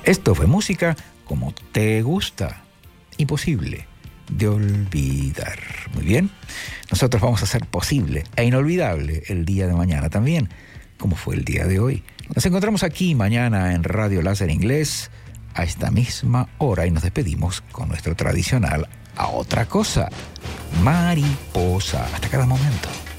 Esto fue música como te gusta. Imposible de olvidar. Muy bien. Nosotros vamos a hacer posible e inolvidable el día de mañana también, como fue el día de hoy. Nos encontramos aquí mañana en Radio Láser Inglés a esta misma hora y nos despedimos con nuestro tradicional a otra cosa. Mariposa. Hasta cada momento.